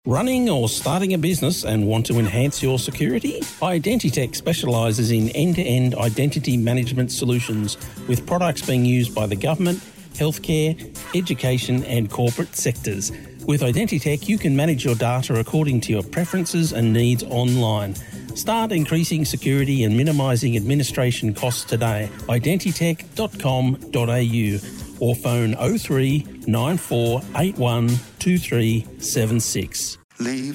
Running or starting a business and want to enhance your security? Identitech specialises in end-to-end identity management solutions with products being used by the government, healthcare, education and corporate sectors. With Identitech, you can manage your data according to your preferences and needs online. Start increasing security and minimising administration costs today. Identitech.com.au or phone 03 9481 2376. Leave